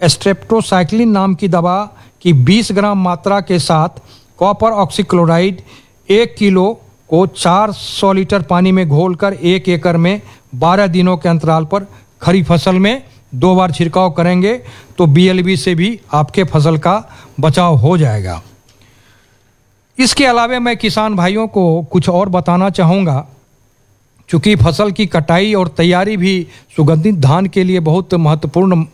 Streptocycline नाम की दवा की 20 ग्राम मात्रा के साथ कॉपर ऑक्सीक्लोराइड 1 किलो को 400 लीटर पानी में घोलकर 1 एकड़ में 12 दिनों के अंतराल पर खड़ी फसल में 2 बार छिड़काव करेंगे तो BLV से भी आपके फसल का बचाव हो जाएगा। इसके अलावा मैं किसान भाइयों को कुछ और बताना चाहूँगा। चूँकि फसल की कटाई और तैयारी भी सुगंधित धान के लिए बहुत महत्वपूर्ण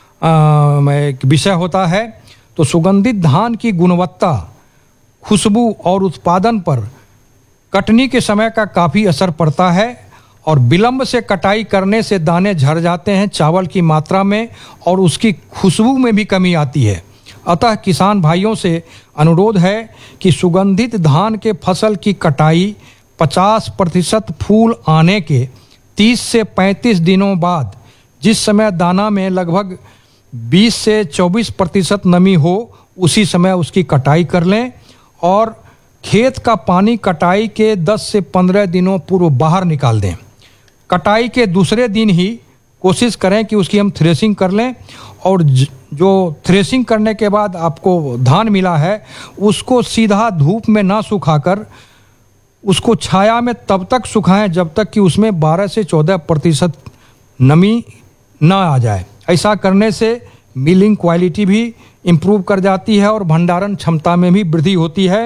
विषय होता है, तो सुगंधित धान की गुणवत्ता, खुशबू और उत्पादन पर कटनी के समय का काफ़ी असर पड़ता है और विलंब से कटाई करने से दाने झड़ जाते हैं, चावल की मात्रा में और उसकी खुशबू में भी कमी आती है। अतः किसान भाइयों से अनुरोध है कि सुगंधित धान के फसल की कटाई 50% फूल आने के 30 से 35 दिनों बाद, जिस समय दाना में लगभग 20 से 24% नमी हो, उसी समय उसकी कटाई कर लें और खेत का पानी कटाई के 10 से 15 दिनों पूर्व बाहर निकाल दें। कटाई के दूसरे दिन ही कोशिश करें कि उसकी हम थ्रेसिंग कर लें और जो थ्रेसिंग करने के बाद आपको धान मिला है उसको सीधा धूप में ना सुखाकर उसको छाया में तब तक सुखाएं जब तक कि उसमें 12 से 14% नमी ना आ जाए। ऐसा करने से मिलिंग क्वालिटी भी इम्प्रूव कर जाती है और भंडारण क्षमता में भी वृद्धि होती है।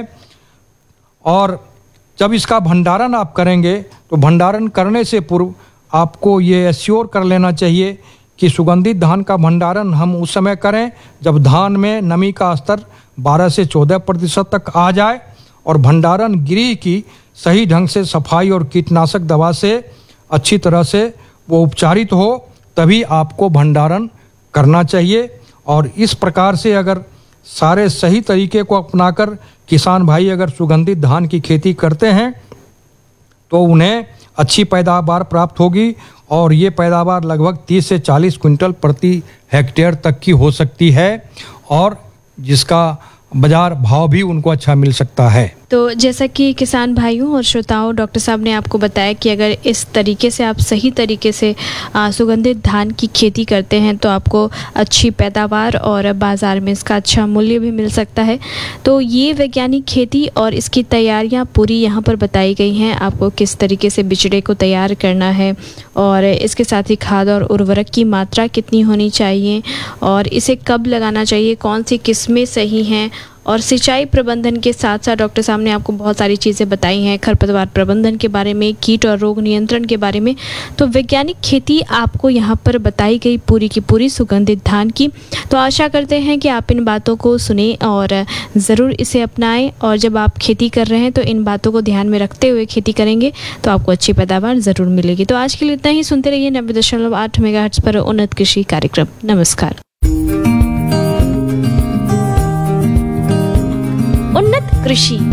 और जब इसका भंडारण आप करेंगे तो भंडारण करने से पूर्व आपको ये एश्योर कर लेना चाहिए कि सुगंधित धान का भंडारण हम उस समय करें जब धान में नमी का स्तर 12 से 14% तक आ जाए और भंडारण गृह की सही ढंग से सफाई और कीटनाशक दवा से अच्छी तरह से वो उपचारित हो, तभी आपको भंडारण करना चाहिए। और इस प्रकार से अगर सारे सही तरीके को अपनाकर किसान भाई अगर सुगंधित धान की खेती करते हैं तो उन्हें अच्छी पैदावार प्राप्त होगी और ये पैदावार लगभग 30 से 40 क्विंटल प्रति हेक्टेयर तक की हो सकती है और जिसका बाजार भाव भी उनको अच्छा मिल सकता है। तो जैसा कि किसान भाइयों और श्रोताओं, डॉक्टर साहब ने आपको बताया कि अगर इस तरीके से आप सही तरीके से सुगंधित धान की खेती करते हैं तो आपको अच्छी पैदावार और बाज़ार में इसका अच्छा मूल्य भी मिल सकता है। तो ये वैज्ञानिक खेती और इसकी तैयारियां पूरी यहाँ पर बताई गई हैं, आपको किस तरीके से बिचड़े को तैयार करना है और इसके साथ ही खाद और उर्वरक की मात्रा कितनी होनी चाहिए और इसे कब लगाना चाहिए, कौन सी किस्में सही हैं और सिंचाई प्रबंधन के साथ साथ डॉक्टर साहब ने आपको बहुत सारी चीज़ें बताई हैं, खरपतवार प्रबंधन के बारे में, कीट और रोग नियंत्रण के बारे में। तो वैज्ञानिक खेती आपको यहाँ पर बताई गई पूरी की पूरी सुगंधित धान की। तो आशा करते हैं कि आप इन बातों को सुने और ज़रूर इसे अपनाएं और जब आप खेती कर रहे हैं तो इन बातों को ध्यान में रखते हुए खेती करेंगे तो आपको अच्छी पैदावार ज़रूर मिलेगी। तो आज के लिए इतना ही। सुनते रहिए 90.8 मेगाहर्ट्ज़ पर उन्नत कृषि कार्यक्रम। नमस्कार। उन्नत कृषि